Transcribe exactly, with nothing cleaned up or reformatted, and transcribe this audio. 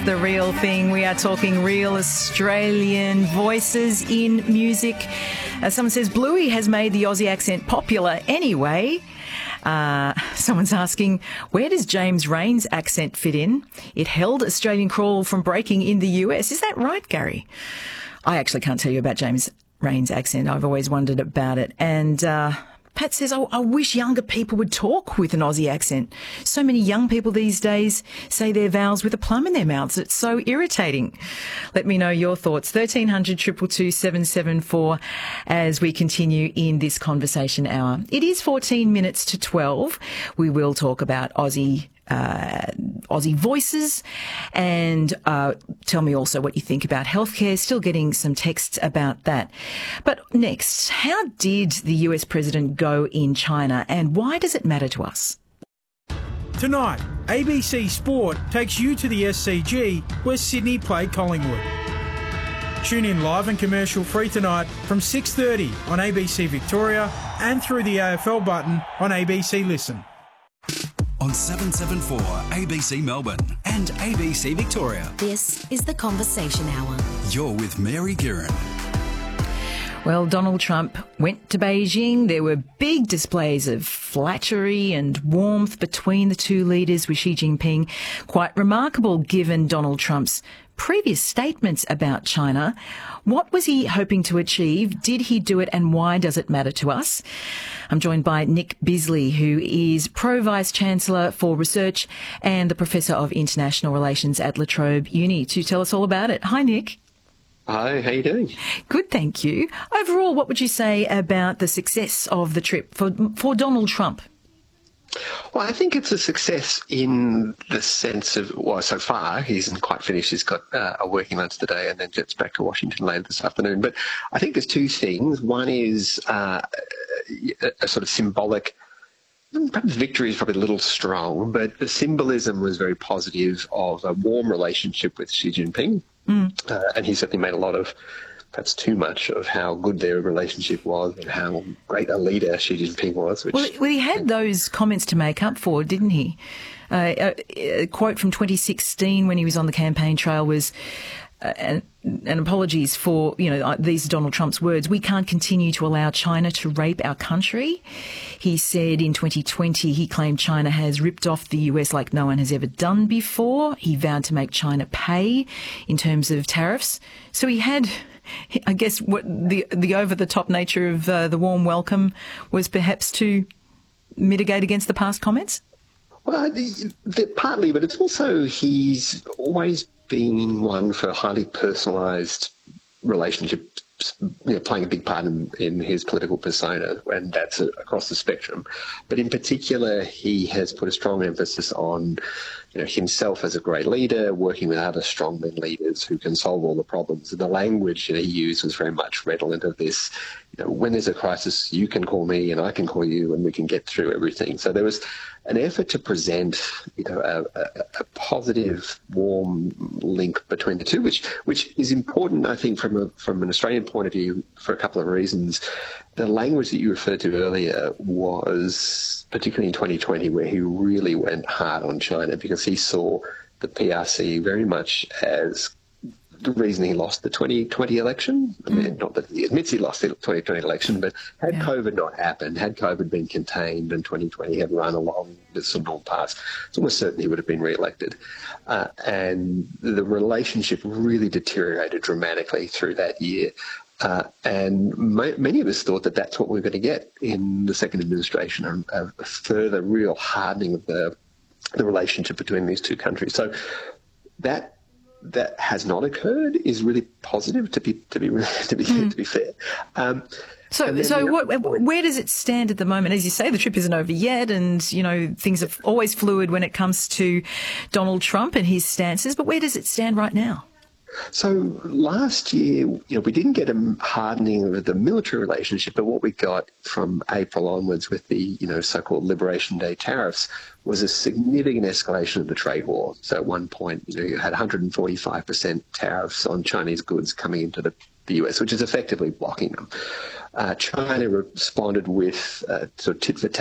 The Real Thing. We are talking real Australian voices in music. Uh, someone says Bluey has made the Aussie accent popular anyway. Uh, someone's asking, where does James Rain's accent fit in? It held Australian crawl from breaking in the U S. Is that right, Gary? I actually can't tell you about James Rain's accent. I've always wondered about it. And uh, Pat says, oh, I wish younger people would talk with an Aussie accent. So many young people these days say their vowels with a plum in their mouths. It's so irritating. Let me know your thoughts. thirteen hundred, two two two, seven seven four as we continue in this conversation hour. It is fourteen minutes to twelve. We will talk about Aussie Uh, Aussie voices, and uh, tell me also what you think about healthcare. Still getting some texts about that. But next, how did the U S president go in China, and why does it matter to us? Tonight, A B C Sport takes you to the S C G where Sydney play Collingwood. Tune in live and commercial free tonight from six thirty on A B C Victoria and through the A F L button on A B C Listen. On seven seven four A B C Melbourne and A B C Victoria. This is The Conversation Hour. You're with Mary Giron. Well, Donald Trump went to Beijing. There were big displays of flattery and warmth between the two leaders with Xi Jinping. Quite remarkable given Donald Trump's previous statements about China. What was he hoping to achieve? Did he do it, and why does it matter to us? I'm joined by Nick Bisley, who is Pro-Vice-Chancellor for Research and the Professor of International Relations at La Trobe Uni, to tell us all about it. Hi, Nick. Hi, how you doing? Good, thank you. Overall, what would you say about the success of the trip for for Donald Trump? Well, I think it's a success in the sense of, well, so far he isn't quite finished. He's got uh, a working lunch today and then jets back to Washington later this afternoon. But I think there's two things. One is uh, a, a sort of symbolic, perhaps victory is probably a little strong, but the symbolism was very positive of a warm relationship with Xi Jinping. Mm. Uh, and he certainly made a lot of, perhaps too much, of how good their relationship was and how great a leader Xi Jinping was. Which, well, well, he had those comments to make up for, didn't he? Uh, a, a quote from twenty sixteen when he was on the campaign trail was, uh, and, and apologies for, you know, these are Donald Trump's words, we can't continue to allow China to rape our country. He said in twenty twenty he claimed China has ripped off the U S like no one has ever done before. He vowed to make China pay in terms of tariffs. So he had, I guess, what the the over-the-top nature of uh, the warm welcome was perhaps to mitigate against the past comments? Well, the, the, partly, but it's also he's always been one for highly personalised relationships, you know, playing a big part in, in his political persona, and that's a, across the spectrum. But in particular, he has put a strong emphasis on, you know, himself as a great leader, working with other strongman leaders who can solve all the problems. And the language that he used was very much redolent of this. You know, when there's a crisis, you can call me and I can call you and we can get through everything. So there was an effort to present, you know, a, a, a positive, warm link between the two, which which is important, I think, from a, from an Australian point of view for a couple of reasons. The language that you referred to earlier was, particularly in twenty twenty, where he really went hard on China because he saw the P R C very much as the reason he lost the twenty twenty election. I mean, mm. not that he admits he lost the twenty twenty election, but had yeah. COVID not happened, had COVID been contained and twenty twenty had run along with some normal paths, it's almost certain he would have been re-elected. Uh, and the relationship really deteriorated dramatically through that year. Uh, and ma- many of us thought that that's what we were going to get in the second administration, a, a further real hardening of the the relationship between these two countries. So that that has not occurred is really positive, to be to be to be mm. to be fair. Um, so so what, where does it stand at the moment? As you say, the trip isn't over yet, and you know things are always fluid when it comes to Donald Trump and his stances. But where does it stand right now? So last year, you know, we didn't get a hardening of the military relationship, but what we got from April onwards with the, you know, so-called Liberation Day tariffs was a significant escalation of the trade war. So at one point, you know, you had one hundred forty-five percent tariffs on Chinese goods coming into the, the U S, which is effectively blocking them. Uh, China responded with uh, sort of tit-for-tat